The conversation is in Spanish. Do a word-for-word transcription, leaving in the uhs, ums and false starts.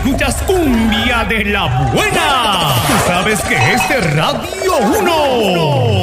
escuchas cumbia de la buena. Tú sabes que este es Radio uno.